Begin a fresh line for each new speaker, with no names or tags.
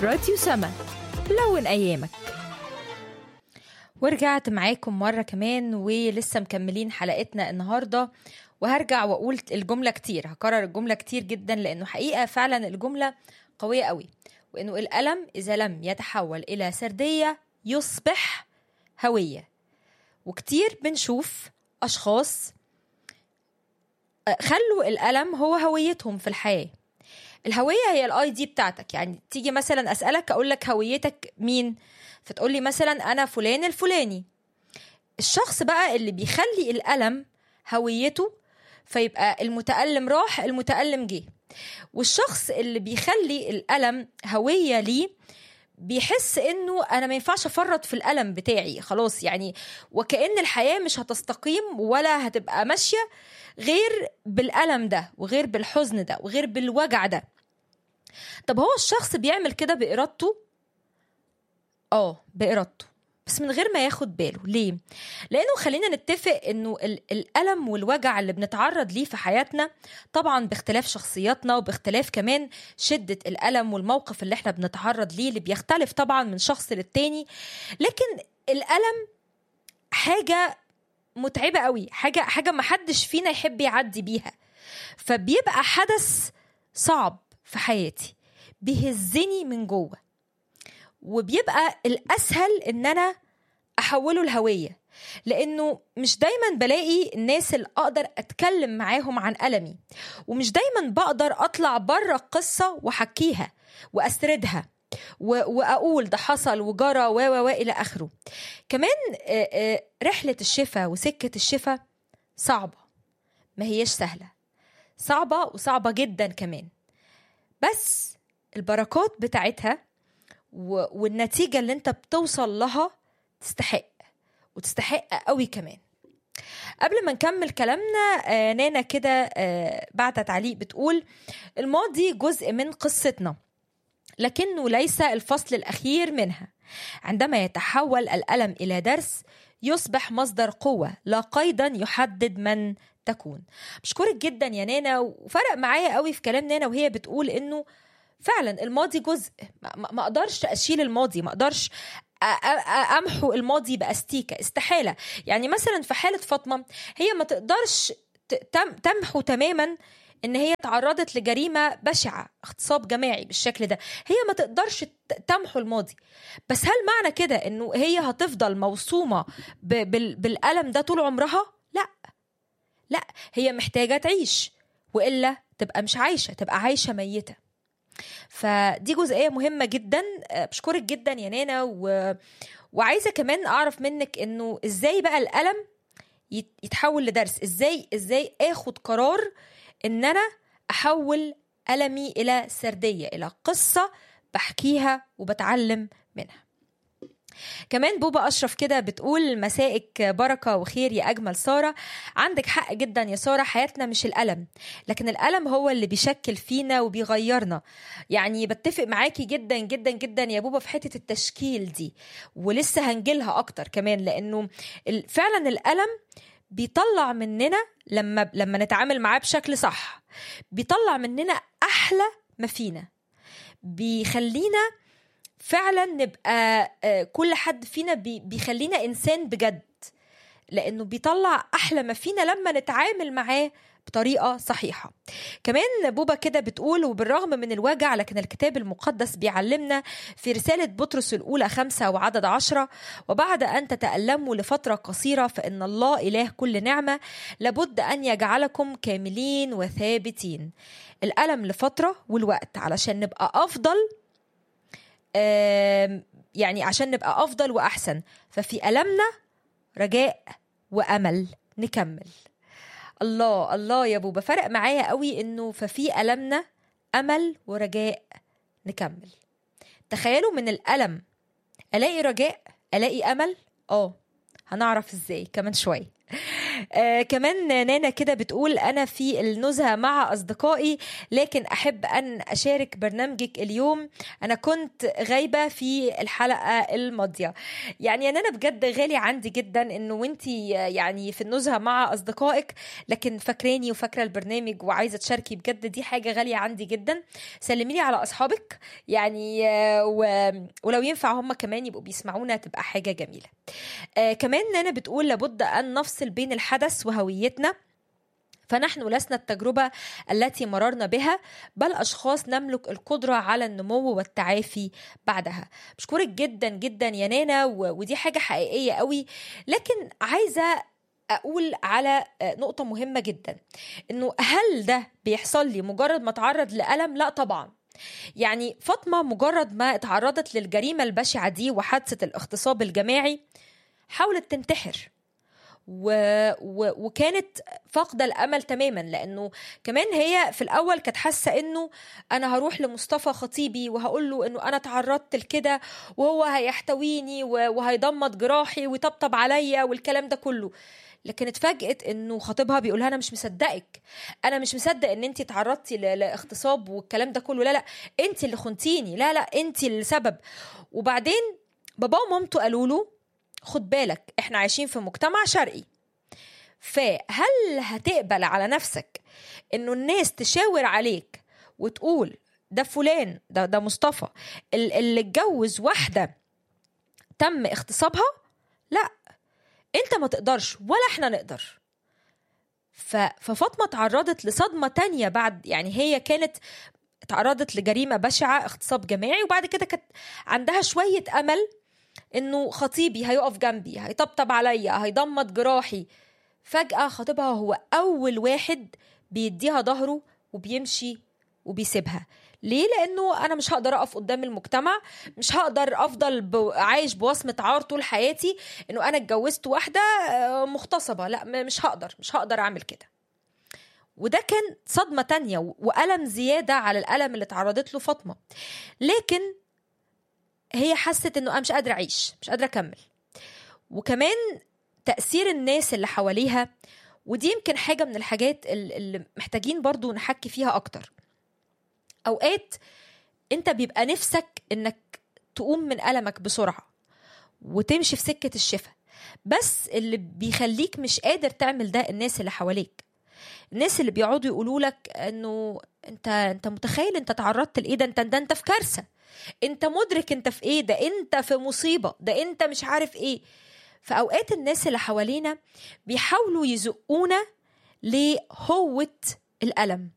راديو سما، لون أيامك. ورجعت معاكم مرة كمان ولسه مكملين حلقتنا النهاردة، وهرجع وأقول الجملة كتير، هكرر الجملة كتير جدا لأنه حقيقة فعلا الجملة قوية قوي، وأنه الألم إذا لم يتحول إلى سردية يصبح هوية. وكتير بنشوف أشخاص خلوا الألم هو هويتهم في الحياة. الهوية هي الاي دي بتاعتك، يعني تيجي مثلا أسألك أقول لك هويتك مين، فتقول لي مثلا أنا فلان الفلاني. الشخص بقى اللي بيخلي الألم هويته، فيبقى المتألم راح المتألم جه. والشخص اللي بيخلي الألم هوية ليه بيحس انه انا ما ينفعش افرط في الألم بتاعي خلاص، يعني وكأن الحياة مش هتستقيم ولا هتبقى ماشية غير بالألم ده وغير بالحزن ده وغير بالوجع ده. طب هو الشخص بيعمل كده بإرادته؟ بإرادته، بس من غير ما ياخد باله. ليه؟ لأنه خلينا نتفق أنه الألم والوجع اللي بنتعرض ليه في حياتنا طبعا باختلاف شخصياتنا وباختلاف كمان شدة الألم والموقف اللي احنا بنتعرض ليه اللي بيختلف طبعا من شخص للتاني، لكن الألم حاجة متعبة قوي، حاجة محدش فينا يحب يعدي بيها. فبيبقى حدث صعب في حياتي بيهزني من جوه، وبيبقى الأسهل إن أنا أحوله الهوية، لأنه مش دايما بلاقي الناس اللي أقدر أتكلم معاهم عن ألمي، ومش دايما بقدر أطلع برا القصة وحكيها وأسردها وأقول ده حصل وجرى و إلى آخره. كمان رحلة الشفاء وسكة الشفاء صعبة، ما هيش سهلة، صعبة وصعبة جدا كمان، بس البركات بتاعتها والنتيجة اللي انت بتوصل لها تستحق، وتستحق قوي كمان. قبل ما نكمل كلامنا نانا كده بعد تعليق بتقول الماضي جزء من قصتنا لكنه ليس الفصل الأخير منها. عندما يتحول الألم إلى درس يصبح مصدر قوة لا قيدا يحدد من تكون. بشكرك جدا يا نانا، وفرق معايا قوي في كلام نانا وهي بتقول انه فعلا الماضي جزء، ما اقدرش اشيل الماضي، ما اقدرش امحو الماضي باستيكه، استحاله. يعني مثلا في حاله فاطمه هي ما تقدرش تمحو تماما ان هي تعرضت لجريمه بشعه، اغتصاب جماعي بالشكل ده، هي ما تقدرش تمحو الماضي. بس هل معنى كده انه هي هتفضل موصومه بالالم ده طول عمرها؟ لا، هي محتاجه تعيش، والا تبقى مش عايشه، تبقى عايشه ميته. فدي جزئية مهمة جدا. بشكرك جدا يا نانا، وعايزة كمان أعرف منك إنه إزاي بقى الألم يتحول لدرس، إزاي أخد قرار إن أنا أحول ألمي إلى سردية، إلى قصة بحكيها وبتعلم منها. كمان بوبا أشرف كده بتقول مسائك بركة وخير يا أجمل سارة. عندك حق جدا يا سارة، حياتنا مش الألم، لكن الألم هو اللي بيشكل فينا وبيغيرنا. يعني بتفق معاكي جدا جدا جدا يا بوبا في حتة التشكيل دي، ولسه هنجيلها أكتر كمان، لأنه فعلا الألم بيطلع مننا لما نتعامل معاه بشكل صح، بيطلع مننا أحلى ما فينا، بيخلينا فعلا نبقى كل حد فينا بيخلينا إنسان بجد، لأنه بيطلع أحلى ما فينا لما نتعامل معاه بطريقة صحيحة. كمان بوبا كده بتقول وبالرغم من الوجع لكن الكتاب المقدس بيعلمنا في رسالة بطرس الأولى 5 وعدد 10: وبعد أن تتألموا لفترة قصيرة فإن الله إله كل نعمة لابد أن يجعلكم كاملين وثابتين. الألم لفترة والوقت علشان نبقى أفضل، يعني عشان نبقى أفضل وأحسن. ففي ألمنا رجاء وأمل نكمل. الله الله يا بوبا، فرق معايا قوي إنه ففي ألمنا أمل ورجاء نكمل. تخيلوا من الألم ألاقي رجاء، ألاقي أمل. هنعرف إزاي كمان شوي. كمان نانا كده بتقول أنا في النزهة مع أصدقائي، لكن أحب أن أشارك برنامجك اليوم، أنا كنت غايبة في الحلقة الماضية. يعني أنا بجد غالي عندي جدا إنه وانتي يعني في النزهة مع أصدقائك لكن فاكراني وفاكرة البرنامج وعايزة تشاركي، بجد دي حاجة غالية عندي جدا. سلمي لي على أصحابك يعني، ولو ينفع هم كمان يبقوا بيسمعونا تبقى حاجة جميلة. كمان نانا بتقول لابد أن نفصل بين الحدث وهويتنا، فنحن لسنا التجربة التي مررنا بها، بل أشخاص نملك القدرة على النمو والتعافي بعدها. بشكرك جدا جدا يا نانا، ودي حاجة حقيقية قوي. لكن عايزة أقول على نقطة مهمة جدا، إنه هل ده بيحصل لي مجرد ما أتعرض لألم؟ لا طبعا. يعني فاطمة مجرد ما اتعرضت للجريمة البشعة دي وحادثة الاغتصاب الجماعي حاولت تنتحر، وكانت فاقدة الأمل تماما، لأنه كمان هي في الأول كانت حاسة أنه أنا هروح لمصطفى خطيبي وهقول له أنه أنا تعرضت لكده وهو هيحتويني وهيضمد جراحي ويطبطب عليا والكلام ده كله. لكن اتفاجئت انه خطيبها بيقولها انا مش مصدقك، انا مش مصدق ان انت تعرضتي لاغتصاب والكلام ده كله، لا لا انت اللي خنتيني، لا لا انت السبب. وبعدين بابا ومامته قالوا له خد بالك احنا عايشين في مجتمع شرقي، فهل هتقبل على نفسك انه الناس تشاور عليك وتقول ده فلان ده مصطفى اللي اتجوز واحدة تم اغتصابها؟ لا انت ما تقدرش ولا احنا نقدر. ففاطمة تعرضت لصدمة تانية بعد، يعني هي كانت تعرضت لجريمة بشعة اغتصاب جماعي، وبعد كده كانت عندها شوية أمل انه خطيبي هيقف جنبي هيطبطب عليا هيضمد جراحي. فجأة خطيبها هو أول واحد بيديها ظهره وبيمشي وبيسيبها. ليه؟ لأنه أنا مش هقدر أقف قدام المجتمع، مش هقدر أفضل عايش بوصمة عار طول حياتي إنه أنا اتجوزت واحدة مغتصبة، لا مش هقدر أعمل كده. وده كان صدمة تانية وألم زيادة على الألم اللي تعرضت له فاطمة. لكن هي حست إنه أنا مش قادرة أعيش، مش قادرة أكمل. وكمان تأثير الناس اللي حواليها، ودي يمكن حاجة من الحاجات اللي محتاجين برضو نحكي فيها أكتر. أوقات أنت بيبقى نفسك إنك تقوم من ألمك بسرعة وتمشي في سكة الشفاء، بس اللي بيخليك مش قادر تعمل ده الناس اللي حواليك، الناس اللي بيقعدوا يقولوا لك إنه أنت متخيل أنت تعرضت لإيه، ده أنت في كارثة، أنت مدرك أنت في إيه، ده أنت في مصيبة، ده أنت مش عارف إيه. فأوقات الناس اللي حوالينا بيحاولوا يزقونا لهوة الألم،